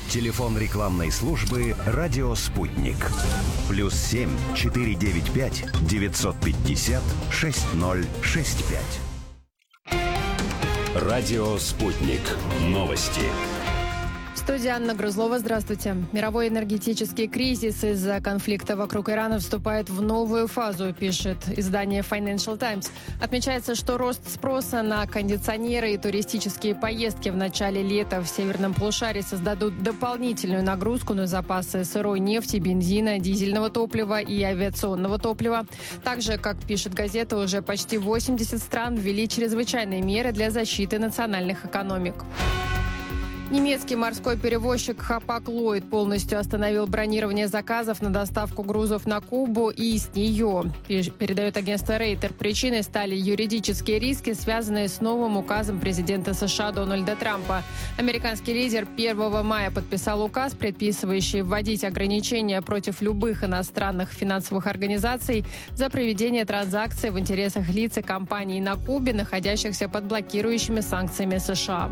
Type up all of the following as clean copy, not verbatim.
Телефон рекламной службы «Радио Спутник». +7 495 950 6065. «Радио Спутник». Новости. В студии Анна Грузлова. Здравствуйте. Мировой энергетический кризис из-за конфликта вокруг Ирана вступает в новую фазу, пишет издание Financial Times. Отмечается, что рост спроса на кондиционеры и туристические поездки в начале лета в северном полушарии создадут дополнительную нагрузку на запасы сырой нефти, бензина, дизельного топлива и авиационного топлива. Также, как пишет газета, уже почти 80 стран ввели чрезвычайные меры для защиты национальных экономик. Немецкий морской перевозчик Хапаг-Ллойд полностью остановил бронирование заказов на доставку грузов на Кубу и с нее, передает агентство Рейтер. Причиной стали юридические риски, связанные с новым указом президента США Дональда Трампа. Американский лидер 1 мая подписал указ, предписывающий вводить ограничения против любых иностранных финансовых организаций за проведение транзакций в интересах лиц и компаний на Кубе, находящихся под блокирующими санкциями США.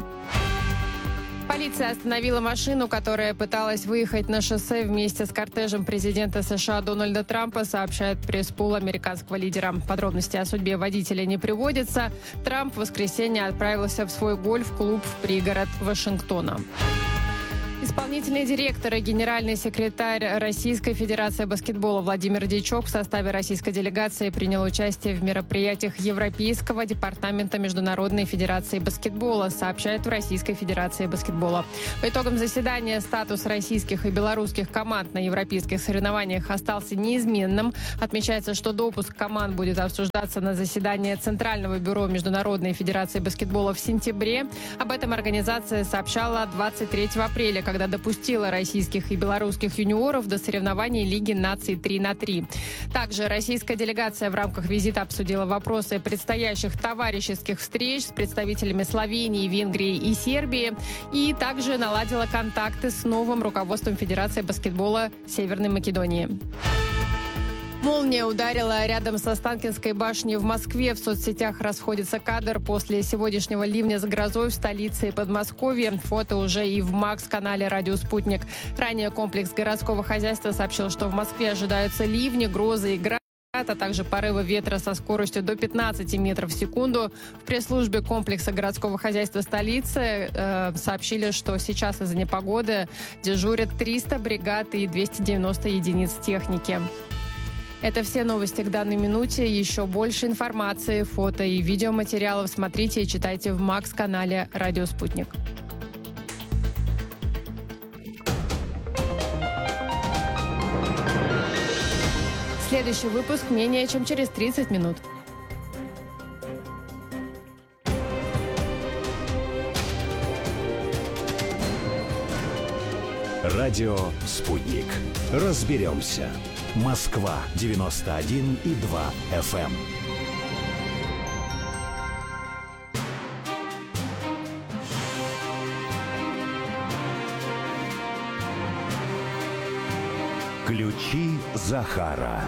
Полиция остановила машину, которая пыталась выехать на шоссе вместе с кортежем президента США Дональда Трампа, сообщает пресс-пул американского лидера. Подробности о судьбе водителя не приводятся. Трамп в воскресенье отправился в свой гольф-клуб в пригород Вашингтона. Исполнительный директор и генеральный секретарь Российской Федерации баскетбола Владимир Дьячок в составе российской делегации принял участие в мероприятиях Европейского департамента Международной Федерации баскетбола, сообщает в Российской Федерации баскетбола. По итогам заседания статус российских и белорусских команд на европейских соревнованиях остался неизменным. Отмечается, что допуск команд будет обсуждаться на заседании Центрального бюро Международной Федерации баскетбола в сентябре. Об этом организация сообщала 23 апреля, когда допустила российских и белорусских юниоров до соревнований Лиги наций 3-на-3. Также российская делегация в рамках визита обсудила вопросы предстоящих товарищеских встреч с представителями Словении, Венгрии и Сербии и также наладила контакты с новым руководством Федерации баскетбола Северной Македонии. Молния ударила рядом со Останкинской башней в Москве. В соцсетях расходится кадр после сегодняшнего ливня с грозой в столице и Подмосковье. Фото уже и в МАКС-канале «Радио Спутник». Ранее комплекс городского хозяйства сообщил, что в Москве ожидаются ливни, грозы и град, а также порывы ветра со скоростью до 15 метров в секунду. В пресс-службе комплекса городского хозяйства столицы сообщили, что сейчас из-за непогоды дежурят 300 бригад и 290 единиц техники. Это все новости к данной минуте. Еще больше информации, фото и видеоматериалов смотрите и читайте в МАКС-канале «Радио Спутник». Следующий выпуск менее чем через 30 минут. «Радио Спутник». Разберемся. Москва 91,2 FM. Ключи Захара.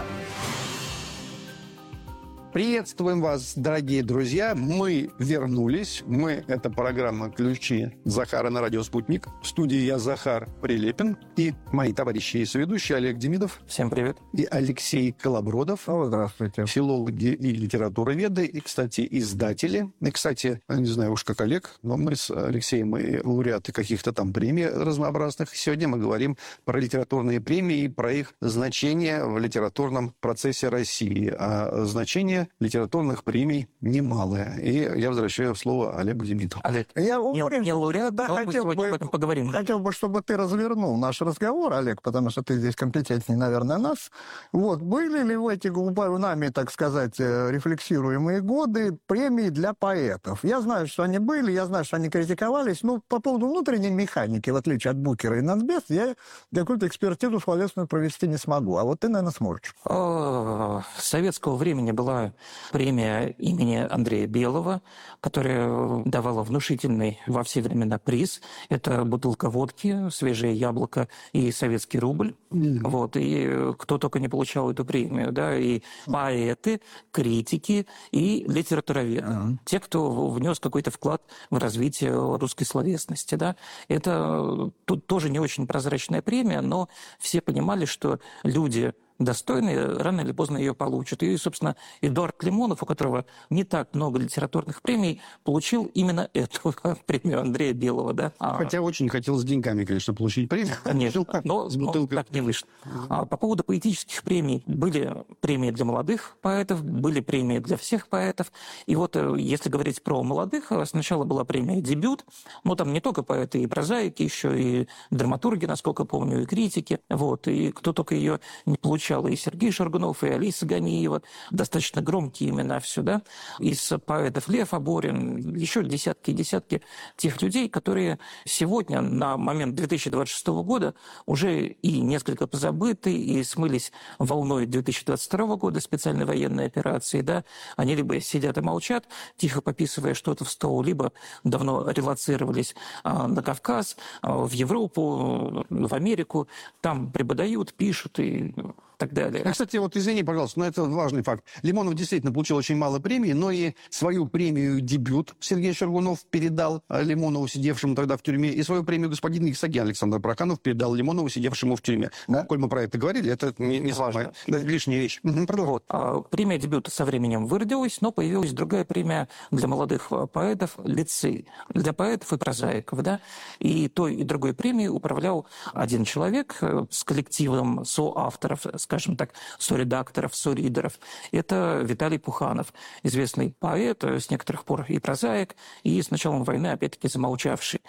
Приветствуем вас, дорогие друзья. Мы вернулись. Это программа «Ключи Захара» на радио «Спутник». В студии я, Захар Прилепин, и мои товарищи и соведущие Олег Демидов. Всем привет. И Алексей Колобродов. Здравствуйте. Филологи и литературоведы, и, кстати, издатели. И, кстати, не знаю уж как Олег, но мы с Алексеем и лауреаты каких-то там премий разнообразных. Сегодня мы говорим про литературные премии и про их значение в литературном процессе России. А значение литературных премий немалое. И я возвращаю слово Олегу Демидову. Олег, Я не лауреат, да, но мы сегодня об этом поговорим. Хотел бы, чтобы ты развернул наш разговор, Олег, потому что ты здесь компетентнее, наверное, нас. Были ли в эти нами, так сказать, рефлексируемые годы премии для поэтов? Я знаю, что они были, я знаю, что они критиковались, но по поводу внутренней механики, в отличие от Букера и Нацбест, я какую-то экспертизу словесную провести не смогу. А вот ты, наверное, сможешь. С советского времени была была премия имени Андрея Белого, которая давала внушительный во все времена приз. Это бутылка водки, свежее яблоко и советский рубль. Вот, и кто только не получал эту премию, да, и поэты, критики и литературоведы. Те, кто внес какой-то вклад в развитие русской словесности, да. Это тут тоже не очень прозрачная премия, но все понимали, что люди достойные рано или поздно ее получат. И, собственно, Эдуард Лимонов, у которого не так много литературных премий, получил именно эту премию Андрея Белого. Да? Хотя очень хотел с деньгами, конечно, получить премию. Конечно, но так не вышло. По поводу поэтических премий. Были премии для молодых поэтов, были премии для всех поэтов. И вот если говорить про молодых, сначала была премия «Дебют». Но там не только поэты и прозаики, еще и драматурги, насколько помню, и критики. Вот. И кто только ее не получил. И Сергей Шаргунов, и Алиса Ганиева. Достаточно громкие имена все, да. Из поэтов Лев Аборин, еще десятки и десятки тех людей, которые сегодня, на момент 2026 года, уже и несколько позабыты, и смылись волной 2022 года специальной военной операции, да. Они либо сидят и молчат, тихо пописывая что-то в стол, либо давно релоцировались на Кавказ, в Европу, в Америку, там преподают, пишут и так далее. Кстати, вот извини, пожалуйста, но это важный факт. Лимонов действительно получил очень мало премий, но и свою премию «Дебют» Сергей Шаргунов передал Лимонову, сидевшему тогда в тюрьме, и свою премию господин Исаакян Александр Проканов передал Лимонову, сидевшему в тюрьме. Да? Коль мы про это говорили, это не важно. Лишняя вещь. Вот. Премия «Дебют» со временем выродилась, но появилась другая премия для молодых поэтов «Лицей», для поэтов и прозаиков. Да? И той и другой премией управлял один человек с коллективом соавторов, скажем так, соредакторов, соридеров. Это Виталий Пуханов, известный поэт, с некоторых пор и прозаик, и с началом войны, опять-таки, замолчавший.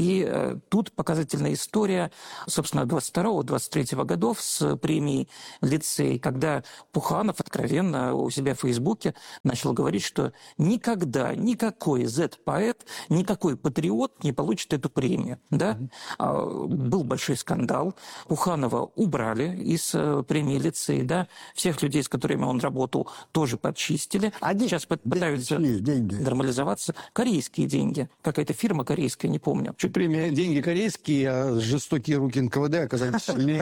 И тут показательная история, собственно, 22-23 годов с премией «Лицей», когда Пуханов откровенно у себя в Фейсбуке начал говорить, что никогда никакой Z-поэт, никакой патриот не получит эту премию. Да? Был большой скандал. Пуханова убрали из премии «Лицей», да, всех людей, с которыми он работал, тоже подчистили. Сейчас пытаются нормализоваться. Корейские деньги. Какая-то фирма корейская, не помню. Чуть премия «Деньги корейские», а жестокие руки НКВД оказались сильнее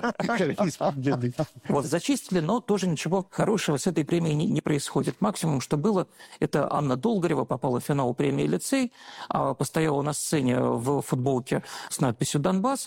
корейских. Вот, зачистили, но тоже ничего хорошего с этой премией не происходит. Максимум, что было, это Анна Долгорева попала в финал премии «Лицей», постояла на сцене в футболке с надписью «Донбасс»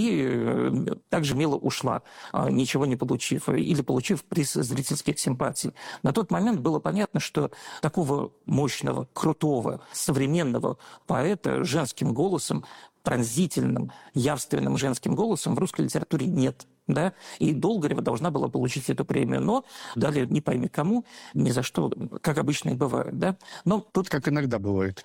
и также мило ушла, ничего не получив, или получив приз зрительских симпатий. На тот момент было понятно, что такого мощного, крутого, современного поэта с женским голосом, пронзительным, явственным женским голосом в русской литературе нет. Да? И Долгорева должна была получить эту премию, но дали не пойми кому, ни за что, как обычно и бывает. Да? Но тут, как иногда бывает.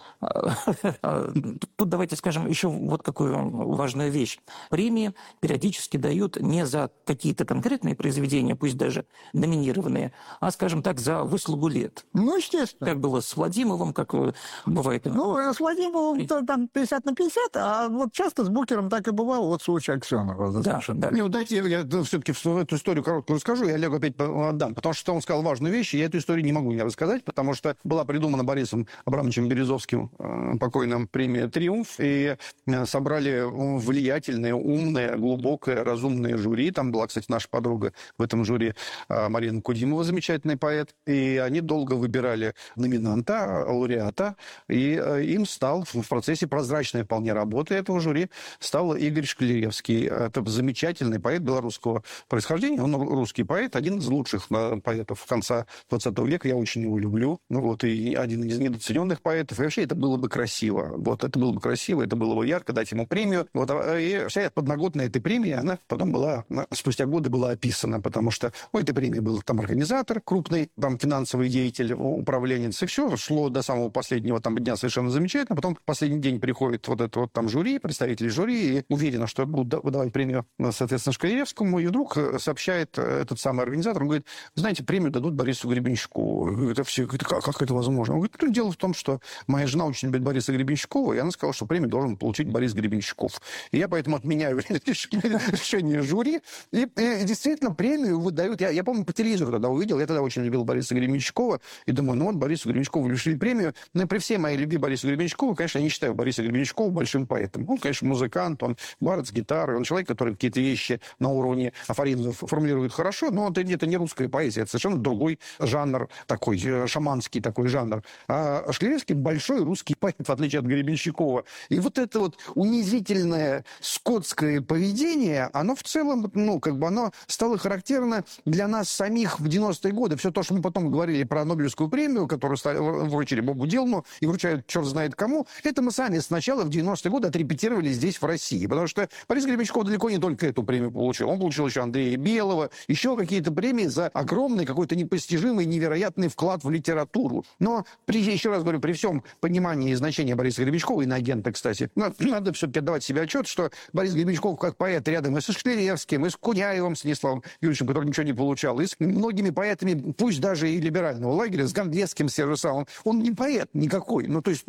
Тут давайте скажем еще вот какую важную вещь. Премии периодически дают не за какие-то конкретные произведения, пусть даже номинированные, а, скажем так, за выслугу лет. Ну, естественно. Как было с Владимировым, как бывает. Ну, с Владимировым там 50 на 50, а вот часто с Букером так и бывало, вот случай Аксенова. Да, да. Не, дайте я все-таки эту историю короткую расскажу, и Олегу опять отдам, потому что он сказал важную вещь, и я эту историю не могу не рассказать, потому что была придумана Борисом Абрамовичем Березовским, покойным, премия «Триумф», и собрали влиятельное, умное, глубокое, разумное жюри. Там была, кстати, наша подруга в этом жюри Марина Кудимова, замечательный поэт, и они долго выбирали номинанта, лауреата, и им стал в процессе прозрачной вполне работы этого жюри стал Игорь Шклеревский. Это замечательный поэт белорусского происхождения. Он русский поэт, один из лучших поэтов конца 20 века. Я очень его люблю. Ну, вот, и один из недооцененных поэтов. И вообще это было бы красиво. Вот, это было бы красиво, это было бы ярко, дать ему премию. Вот, и вся подноготная этой премии, она потом была, спустя годы была описана, потому что у этой премии был там организатор крупный, там финансовый деятель, управленец, и все шло до самого последнего там дня совершенно замечательно. Потом в последний день приходит вот это вот там жюри, представители жюри, и уверена, что будут выдавать премию, соответственно, Шклеревскому. Шклевскому, и вдруг сообщает этот самый организатор, он говорит, знаете, премию дадут Борису Гребенщикову. Это все, как это возможно? Он говорит, ну, дело в том, что моя жена очень любит Бориса Гребенщикова, и она сказала, что премию должен получить Борис Гребенщиков. И я поэтому отменяю решение жюри. И действительно, премию выдают. Я помню, по телевизору тогда увидел, я тогда очень любил Бориса Гребенщикова, и думаю, ну вот Борису Гребенщикову лишили премию. Но при всей моей любви Бориса Гребенщикова, конечно, я не считаю Бориса Гребенщикова большим поэтом. Он, конечно, музыкант, он бард с гитарой, он человек, который какие-то вещи на уровне афоризмов формулирует хорошо, но это не русская поэзия, это совершенно другой жанр, такой шаманский такой жанр. А Шклевский большой русский поэт, в отличие от Гребенщикова. И вот это вот унизительное скотское поведение, оно в целом, оно стало характерно для нас самих в 90-е годы. Все то, что мы потом говорили про Нобелевскую премию, которую вручили Бобу Дилану и вручают черт знает кому, это мы сами сначала в 90-е годы отрепетировали здесь, в России. Потому что Борис Гребенщиков далеко не только эту премию получил. Он получил еще Андрея Белого, еще какие-то премии за огромный, какой-то непостижимый, невероятный вклад в литературу. Но, еще раз говорю, при всем понимании и значении Бориса Гребенщикова, иноагента, кстати, надо все-таки отдавать себе отчет, что Борис Гребенщиков как поэт рядом и со Шклевским, и с Куняевым Станиславом Юрьевичем, который ничего не получал, и с многими поэтами, пусть даже и либерального лагеря, с Гондлевским, с тем же самым, он не поэт никакой.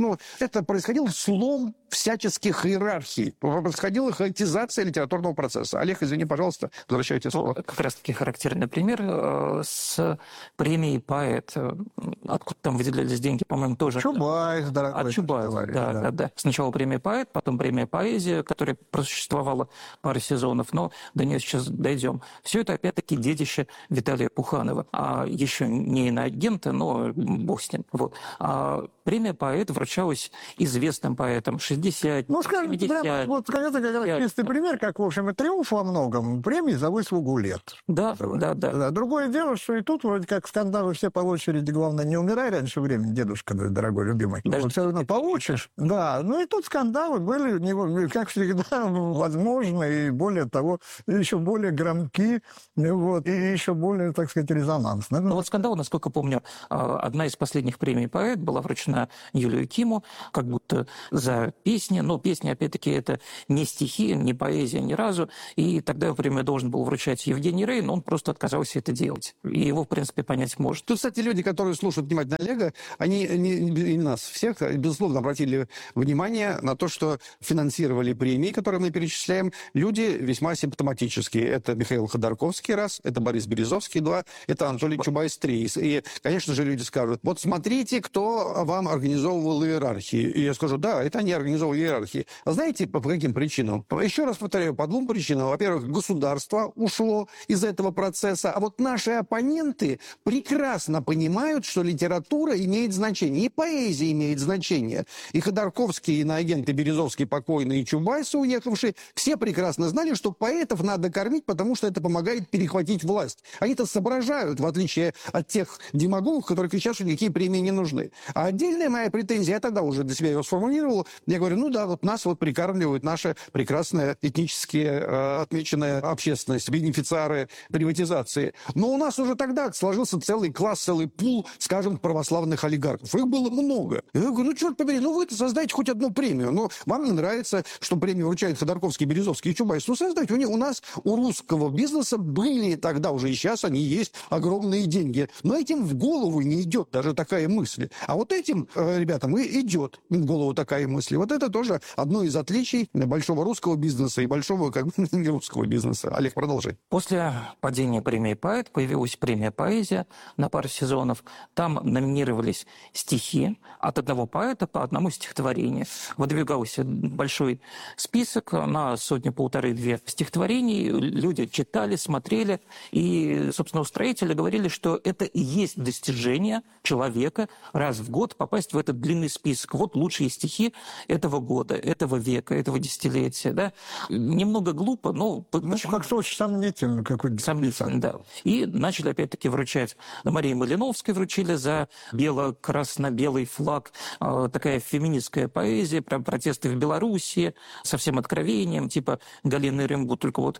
Это происходил слом всяческих иерархий. Происходила хаотизация литературного процесса. Олег, извини, пожалуйста, возвращайте слово. Как раз-таки характерный пример с премией «Поэт». Откуда там выделялись деньги, по-моему, тоже. Чубайс, дорогой. От Чубайса, да. Сначала премия «Поэт», потом премия «Поэзия», которая просуществовала пару сезонов, но до нее сейчас дойдем. Все это, опять-таки, детище Виталия Пуханова. А еще не иноагента, но бог с ним. Вот. А премия «Поэт» вручалась известным поэтам 60, 70. Вот это как раз чистый пример, как, в общем, и «Триумф» во многом. Премии за выслугу лет. Да. Другое дело, что и тут вроде как скандалы все по очереди. Главное, не умирай раньше времени, дедушка, дорогой, любимый. Даже все равно получишь. Да, и тут скандалы были, как всегда, возможны, и более того, еще более громки, и еще более, так сказать, резонансны. Вот скандал, насколько помню, одна из последних премий «Поэт» была вручена Юлию Киму, как будто за песни. Но песни, опять-таки, это не стихи, не поэзия ни разу. И тогда премию должен был вручать Евгений Рейн, он просто отказался это делать. И его, в принципе, понять может. Тут, кстати, люди, которые слушают внимательно Олега, они и нас всех, безусловно, обратили внимание на то, что финансировали премии, которые мы перечисляем, люди весьма симптоматические. Это Михаил Ходорковский, раз, это Борис Березовский, два, это Анатолий Чубайс, три. И, конечно же, люди скажут, вот смотрите, кто вам организовывал иерархии. И я скажу, да, это они организовывали иерархии. А знаете, по каким причинам? Еще раз повторяю, по двум причинам. Во-первых, государство ушло из этого процесса, а вот наши оппоненты прекрасно понимают, что литература имеет значение, и поэзия имеет значение. И Ходорковский, и иноагент, и Березовский покойный, и Чубайс, уехавший, все прекрасно знали, что поэтов надо кормить, потому что это помогает перехватить власть. Они-то соображают, в отличие от тех демагогов, которые кричат, что никакие премии не нужны. А отдельная моя претензия, я тогда уже для себя ее сформулировал, я говорю, нас прикармливают наша прекрасная этнически отмеченная общественность, бенефициары приватизации. Но у нас уже тогда сложился целый класс, целый пул, скажем, православных олигархов. Их было много. Я говорю, черт побери, вы-то создайте хоть одну премию. Вам не нравится, что премию вручают Ходорковский, Березовский и Чубайс. Создайте. У нас, у русского бизнеса были тогда уже, и сейчас они есть, огромные деньги. Но этим в голову не идет даже такая мысль. А вот этим ребятам и идет в голову такая мысль. Вот это тоже одно из отличий большого русского бизнеса и большого не русского бизнеса. Олег, продолжай. После падения премии «Поэт» появилась премия «Поэзия» на пару сезонов. Там номинировались стихи от одного поэта по одному стихотворению. Выдвигался большой список на сотню-полторы-две стихотворений. Люди читали, смотрели. И, собственно, устроители говорили, что это и есть достижение человека раз в год попасть в этот длинный список. Вот лучшие стихи этого года, этого века, этого десятилетия. Да? Немного глупо, но... как-то очень сомнительно. Сомнительно, да. И начали опять-таки вручать. Марии Малиновской вручили за бело-красно-белый флаг. Такая феминистская поэзия, про протесты в Белоруссии, со всем откровением, типа Галины Рымбу, только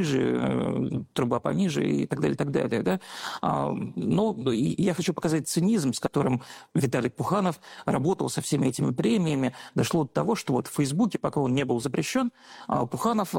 пожиже, труба пониже и так далее, так далее. Да? Но я хочу показать цинизм, с которым Виталий Пуханов Пуханов работал со всеми этими премиями. Дошло до того, что вот в Фейсбуке, пока он не был запрещен, Пуханов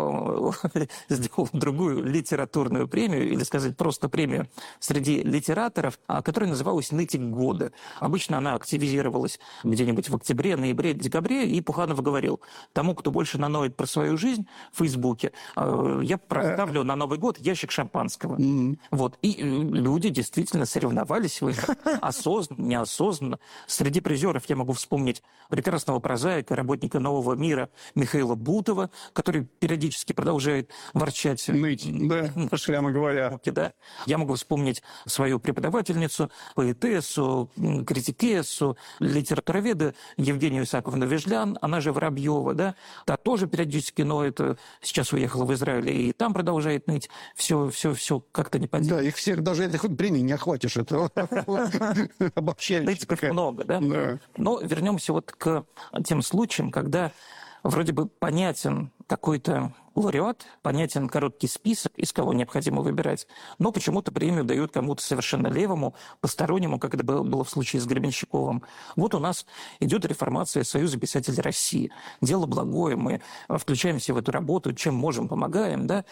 сделал другую литературную премию, или сказать просто премию среди литераторов, которая называлась «Нытик года». Обычно она активизировалась где-нибудь в октябре, ноябре, декабре, и Пуханов говорил: тому, кто больше наноет про свою жизнь в Фейсбуке, я проставлю на Новый год ящик шампанского. Вот. И люди действительно соревновались в этом, осознанно, неосознанно. Среди призеров я могу вспомнить прекрасного прозаика, работника «Нового мира» Михаила Бутова, который периодически продолжает ворчать. Ныть, да, прямо говоря. Да. Я могу вспомнить свою преподавательницу, поэтессу, критикессу, литературоведа Евгению Исааковну Вежлян, она же Воробьева, да, та тоже периодически ноет, сейчас уехала в Израиль и там продолжает ныть, все как-то не поделать. Да, их всех, даже этих премий не охватишь, этого обобщающих. Нытиков много, да? Но вернемся вот к тем случаям, когда вроде бы понятен какой-то лауреат, понятен короткий список, из кого необходимо выбирать, но почему-то премию дают кому-то совершенно левому, постороннему, как это было в случае с Гребенщиковым. Вот у нас идет реформация Союза писателей России. Дело благое, мы включаемся в эту работу, чем можем, помогаем, да,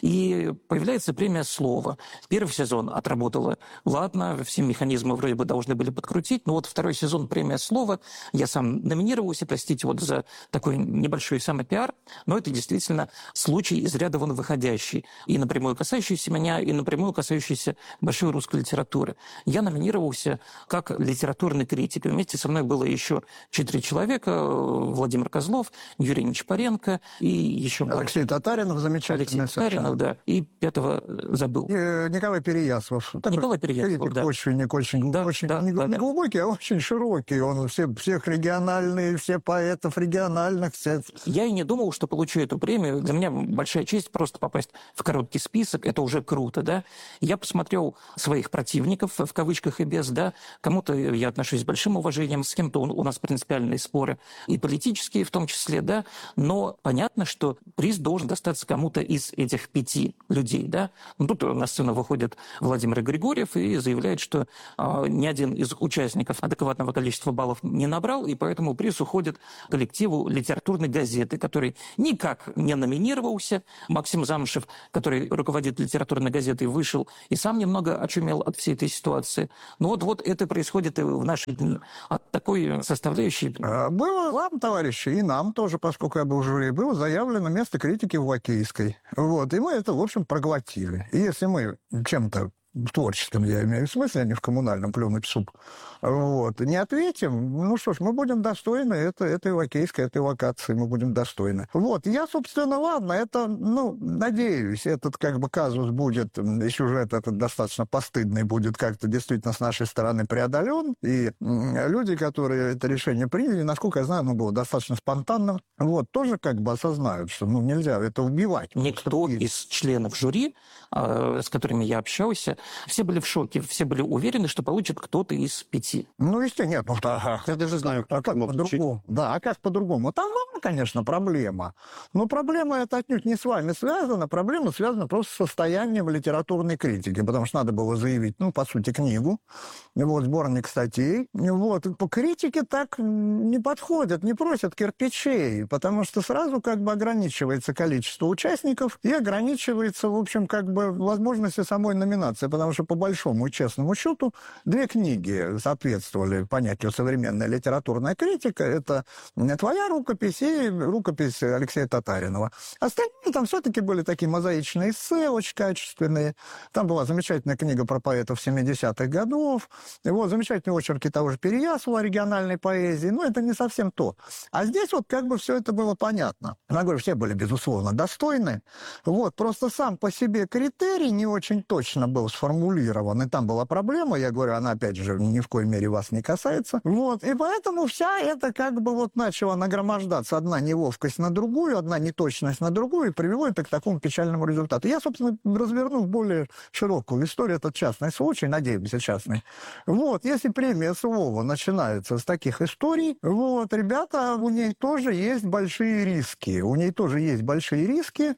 и появляется премия «Слово». Первый сезон отработала, ладно, все механизмы вроде бы должны были подкрутить, но вот второй сезон премия «Слово», я сам номинировался, простите, вот за такой небольшой самопиар, но это действительно случай из ряда вон выходящий, и напрямую касающийся меня, и напрямую касающийся большой русской литературы. Я номинировался как литературный критик. Вместе со мной было еще 4 человека: Владимир Козлов, Юрий Нечапаренко и еще... Алексей Татаринов, замечательный. Алексей Татаринов, да. И 5-го забыл. Николай Переяслав. Николай Переяслав, да. Очень не глубокий, а очень широкий. Он всех региональный, все поэтов региональных. Я и не думал, что получу эту премию. Для меня большая честь просто попасть в короткий список. Это уже круто, да. Я посмотрел своих противников, в кавычках и без, да. Кому-то я отношусь с большим уважением, с кем-то у нас принципиальные споры, и политические в том числе, да. Но понятно, что приз должен достаться кому-то из этих 5 людей, да. Но тут на сцену выходит Владимир Григорьев и заявляет, что ни один из участников адекватного количества баллов не набрал, и поэтому приз уходит коллективу литературной газеты, который никак не номинировался. Максим Замышев, который руководит литературной газетой, вышел и сам немного очумел от всей этой ситуации. Но вот это происходит и в наши дни. От такой составляющей... Было вам, товарищи, и нам тоже, поскольку я был в жюри, было заявлено место критики в Лакейской. Вот, и мы это, в общем, проглотили. И если мы чем-то в творческом, я имею в смысле, а не в коммунальном плюнуть в суп, вот, не ответим, ну что ж, мы будем достойны этой лакейской, этой локации, мы будем достойны. Вот, я, собственно, ладно, это, надеюсь, этот как бы казус будет, и сюжет этот достаточно постыдный будет как-то действительно с нашей стороны преодолен, и люди, которые это решение приняли, насколько я знаю, оно было достаточно спонтанным, вот, тоже как бы осознают, что, нельзя это убивать. Никто из членов жюри, с которыми я общался, все были в шоке, все были уверены, что получит кто-то из 5. Если нет, Я даже знаю, как по-другому. Да, а как по-другому? Там, конечно, проблема. Но проблема эта отнюдь не с вами связана. Проблема связана просто с состоянием литературной критики, потому что надо было заявить, по сути, книгу, вот, сборник статей. Вот, по критике так не подходят, не просят кирпичей, потому что сразу как бы ограничивается количество участников и ограничивается, в общем, как бы возможности самой номинации, потому что по большому и честному счету 2 книги соответствовали понятию современная литературная критика. Это твоя рукопись и рукопись Алексея Татаринова. Остальные там все-таки были такие мозаичные эссе, очень качественные. Там была замечательная книга про поэтов 70-х годов. Вот, замечательные очерки того же Переяслава, региональной поэзии. Но это не совсем то. А здесь вот как бы все это было понятно. Я говорю, все были, безусловно, достойны. Вот, просто сам по себе критерий не очень точно был сформулирован. И там была проблема. Я говорю, она, опять же, ни в коей мере вас не касается. Вот. И поэтому вся эта как бы вот начала нагромождаться. Одна неловкость на другую, одна неточность на другую, и привело это к такому печальному результату. Я, собственно, разверну в более широкую историю. Это частный случай, надеемся, частный. Вот. Если премия «Слово» начинается с таких историй, вот, ребята, у ней тоже есть большие риски. У ней тоже есть большие риски.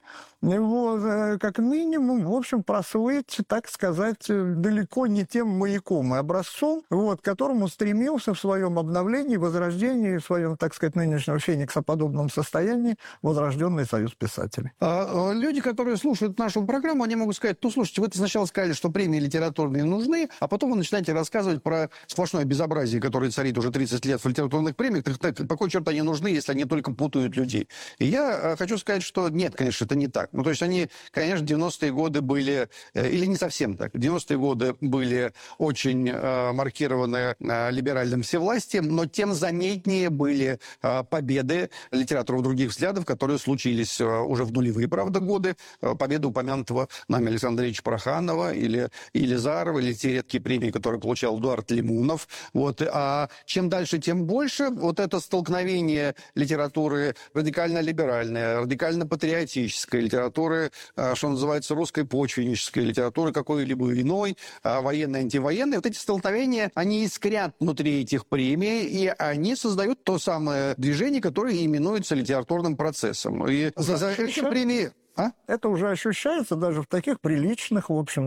Вот, как минимум, в общем, прослыть, так сказать, далеко не тем маяком и образцом, вот, к которому стремился в своем обновлении, возрождении, в своем, так сказать, нынешнем фениксоподобном состоянии возрожденный союз писателей. Люди, которые слушают нашу программу, они могут сказать: ну, слушайте, вы сначала сказали, что премии литературные нужны, а потом вы начинаете рассказывать про сплошное безобразие, которое царит уже 30 лет в литературных премиях. Так, по какой черт они нужны, если они только путают людей? И я хочу сказать, что нет, конечно, это не так. Ну, то есть они, конечно, 90-е годы были, или не совсем так, 90-е годы были очень маркированы либеральным всевластием, но тем заметнее были победы литераторов других взглядов, которые случились уже в нулевые, правда, годы. Победа упомянутого нами Александра Ильича Проханова или Елизарова, или те редкие премии, которые получал Эдуард Лимунов. Вот. А чем дальше, тем больше вот это столкновение литературы радикально-либеральной, радикально-патриотической, литературы, что называется, русской почвеннической, литературы какой-либо иной, военной, антивоенной. Вот эти столкновения, они искрят внутри этих премий, и они создают то самое движение, которое именуется литературным процессом. И за этим премии... Это уже ощущается даже в таких приличных, в общем,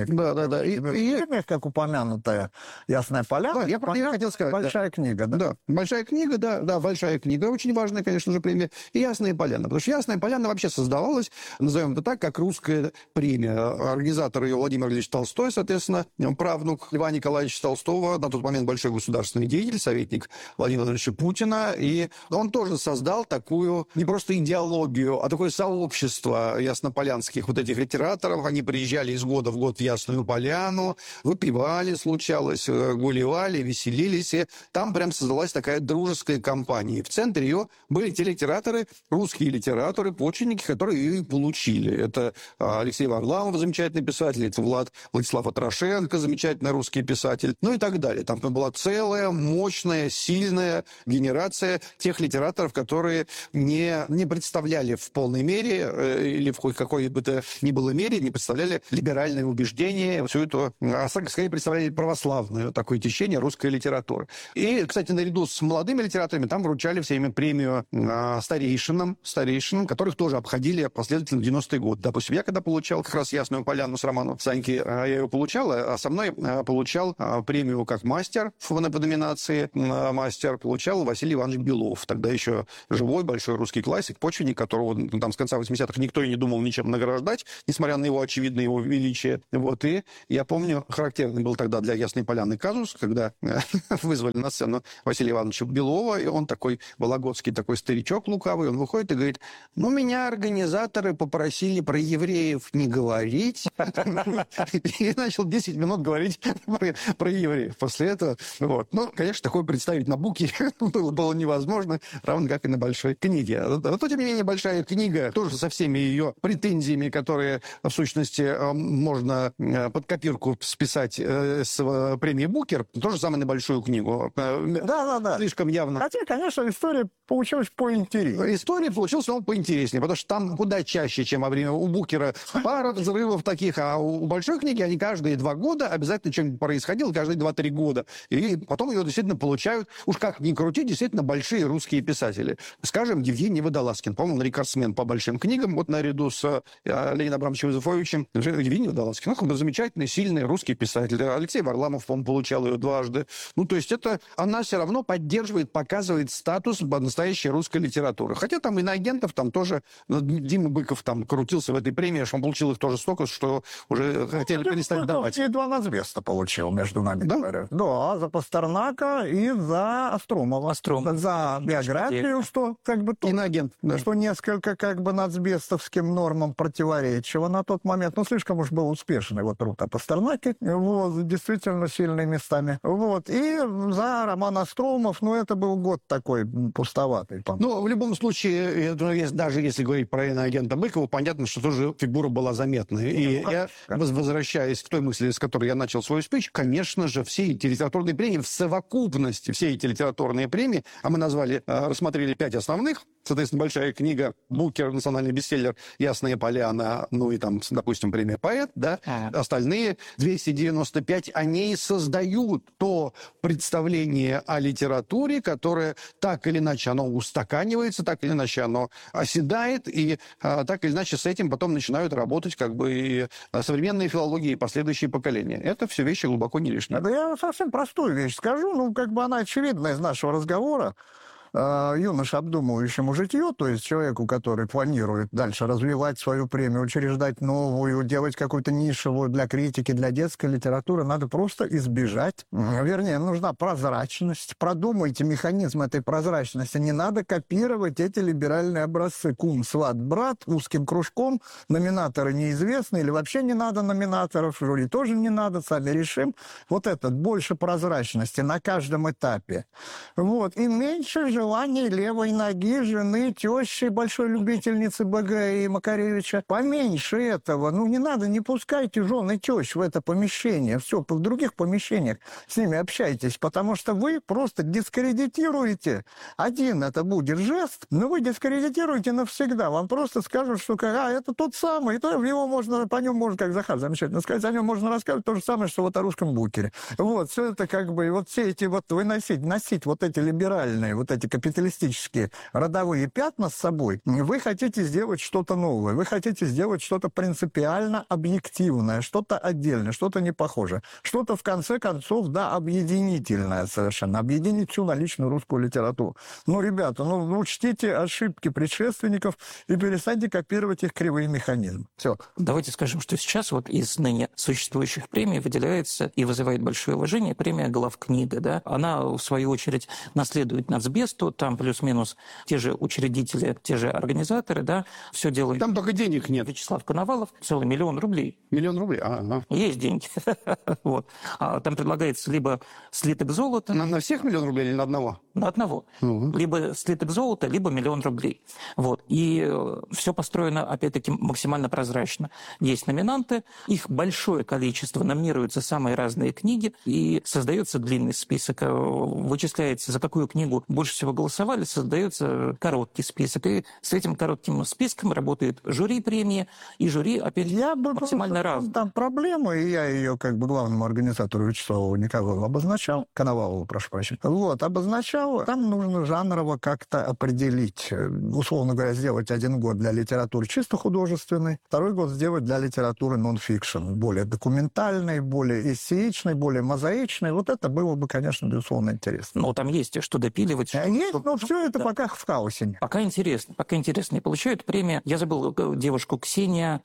Да. И как упомянутая «Ясная поляна». Да, я хотел сказать. Большая книга, да? Да, большая книга, да, большая книга. Очень важная, конечно же, премия. И «Ясная поляна». Потому что «Ясная поляна» вообще создавалась, назовем это так, как русская премия. Организатор ее Владимир Ильич Толстой, соответственно, правнук Льва Николаевича Толстого, на тот момент большой государственный деятель, советник Владимира Владимировича Путина. И он тоже создал такую, не просто идеологию, а такое сообщество яснополянских вот этих литераторов. Они приезжали из года в год в Ясную Поляну, выпивали, случалось, гулевали, веселились. И там прям создалась такая дружеская компания. И в центре ее были те литераторы, русские литераторы, почвенники, которые ее и получили. Это Алексей Варламов, замечательный писатель, это Владислав Атрошенко, замечательный русский писатель, ну и так далее. Там была целая, мощная, сильная генерация тех литераторов, которые не представляли в полной мере или в какой бы то ни было мере не представляли либеральное убеждение, всю эту, скорее представляли православное такое течение русской литературы. И, кстати, наряду с молодыми литераторами там вручали все время премию старейшинам, которых тоже обходили последовательно в 90-е годы. Допустим, я когда получал как раз «Ясную поляну» с романом Саньки, я ее получал, а со мной получал премию как мастер по номинации мастер, получал Василий Иванович Белов, тогда еще живой, большой русский классик, почвенник, которого там с конца 80-х никто и не думал ничем награждать, несмотря на его очевидное его величие. Вот. И я помню, характерный был тогда для «Ясной поляны» казус, когда вызвали на сцену Василия Ивановича Белова, и он такой вологодский такой старичок лукавый, он выходит и говорит: ну, меня организаторы попросили про евреев не говорить. И начал 10 минут говорить про евреев. После этого, вот. Ну, конечно, такое представить на буке было невозможно, равно как и на большой книге. Но, тем не менее, большая книга тоже со всеми ее претензиями, которые, в сущности, можно под копирку списать с премии Букер, тоже самое на большую книгу. Да. Слишком явно. Хотя, конечно, история получилась поинтереснее. История получилась поинтереснее, потому что там куда чаще, чем во время у Букера, пара взрывов таких, а у большой книги они каждые 2 года обязательно что-нибудь происходило, каждые 2-3 года. И потом ее действительно получают, уж как ни крути, действительно большие русские писатели. Скажем, Евгений Водолазкин, по-моему, рекордсмен по большим книгам, вот наряду с Леонидом Абрамовичем Юзефовичем. Евгений Водолазкин, он замечательный, сильный русский писатель. Алексей Варламов, по-моему, получал ее 2 раза. Ну, то есть она все равно поддерживает, показывает статус настоящей русской литературы. Хотя там иноагентов там тоже, Дима Быков там крутился в этой премии, что он получил их тоже столько, что уже хотели перестать давать. И 2 нацвеста получил, между нами говоря. Да, за Пастернака и за Остромова. За биографию, что как бы... Иноагент. Да. Что несколько как бы нацбестовским нормам противоречило на тот момент. Ну, слишком уж был успешный его труд о Пастернаке. Вот, действительно сильными местами. Вот. И за роман Остромов, ну, это был год такой пустоватый. Ну, в любом случае, даже если говорить про иноагента Быкова, понятно, что тоже фигура была заметная. И я, возвращаясь к той мысли, с которой я начал свою спич, конечно же, все эти литературные премии, в совокупности все эти литературные премии, а мы рассмотрели 5 основных, соответственно, большая книга, Букер, национальный бестселлер, бестселлер «Ясная поляна», ну и там, допустим, премия «Поэт», да, остальные 295, они создают то представление о литературе, которое так или иначе оно устаканивается, так или иначе оно оседает, и так или иначе с этим потом начинают работать как бы и современные филологии, и последующие поколения. Это все вещи глубоко не лишние. Да я совсем простую вещь скажу, ну, как бы она очевидна из нашего разговора. Юноше, обдумывающему житье, то есть человеку, который планирует дальше развивать свою премию, учреждать новую, делать какую-то нишевую для критики, для детской литературы, надо просто избежать. Вернее, нужна прозрачность. Продумайте механизм этой прозрачности. Не надо копировать эти либеральные образцы. Кум, сват, брат, узким кружком, номинаторы неизвестны, или вообще не надо номинаторов, жюри тоже не надо, сами решим. Вот это, больше прозрачности на каждом этапе. Вот. И меньше желание левой ноги жены, тещи, большой любительницы БГ и Макаревича. Поменьше этого. Ну, не надо, не пускайте жен и тещ в это помещение. Все, в других помещениях с ними общайтесь, потому что вы просто дискредитируете. Один это будет жест, но вы дискредитируете навсегда. Вам просто скажут, что это тот самый, и то его можно, по нему можно, как Захар замечательно сказать, о нем можно рассказывать то же самое, что вот о русском букере. Вот, все это как бы, вот все эти вот, носить вот эти либеральные, вот эти капиталистические родовые пятна с собой, вы хотите сделать что-то новое, вы хотите сделать что-то принципиально объективное, что-то отдельное, что-то не похожее, что-то, в конце концов, да, объединительное совершенно, объединить всю наличную русскую литературу. Ну, ребята, ну, учтите ошибки предшественников и перестаньте копировать их кривые механизмы. Все. Давайте скажем, что сейчас вот из ныне существующих премий выделяется и вызывает большое уважение премия «Главкнига». Да? Она, в свою очередь, наследует нацбесту, там плюс-минус те же учредители, те же организаторы, да, все делает. Там только денег нет. Вячеслав Коновалов, целый 1 000 000 рублей. 1 000 000 рублей? Есть деньги. Вот. Там предлагается либо слиток золота. На всех 1 000 000 рублей или на одного? На одного. Либо слиток золота, либо 1 000 000 рублей. Вот. И все построено, опять-таки, максимально прозрачно. Есть номинанты, их большое количество, номинируются самые разные книги, и создается длинный список. Вычисляется, за какую книгу больше всего голосовали, создается короткий список. И с этим коротким списком работает жюри премии, и жюри, опять, максимально разное. Там проблема, и я ее как бы главному организатору Вячеславу Николаеву обозначал, Коновалову, прошу прощения, обозначал, там нужно жанрово как-то определить, условно говоря, сделать 1 год для литературы чисто художественной, 2 год сделать для литературы нон-фикшн, более документальной, более эссеичной, более мозаичной. Вот это было бы, конечно, безусловно, интересно. Но там есть что допиливать. Есть, но все это пока в хаосе. Пока интересно. И получают премию. Я забыл девушку Ксения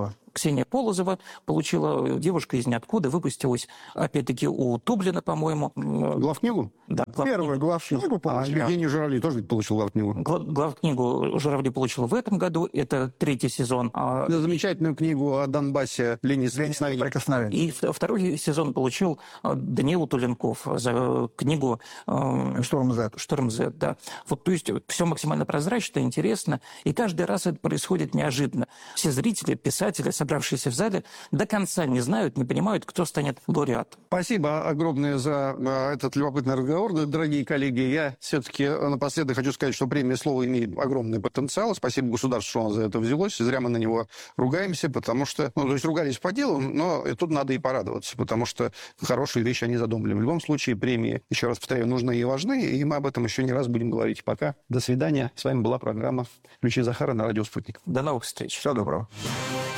Полозова получила, девушка из ниоткуда, выпустилась, опять-таки, у Тублина, по-моему. Главкнигу? Да. Первую главкнигу получила. Евгений Журавли тоже получил главкнигу. Главкнигу Журавли получил в этом году, это 3-й сезон. Замечательную книгу о Донбассе «Ленин прикосновение». И 2-й сезон получил Даниил Туленков за книгу «Шторм Z». «Шторм Z», да. Вот, то есть все максимально прозрачно, интересно, и каждый раз это происходит неожиданно. Все зрители, писатели, собравшиеся в зале, до конца не знают, не понимают, кто станет лауреатом. Спасибо огромное за этот любопытный разговор, дорогие коллеги. Я все-таки напоследок хочу сказать, что премия «Слово» имеет огромный потенциал. Спасибо государству, что оно за это взялось. Зря мы на него ругаемся, потому что... то есть ругались по делу, но тут надо и порадоваться, потому что хорошие вещи они задумали. В любом случае, премии, еще раз повторяю, нужны и важны, и мы об этом еще не раз будем говорить. Пока. До свидания. С вами была программа «Ключи Захара» на радио «Спутник». До новых встреч. Всего доброго.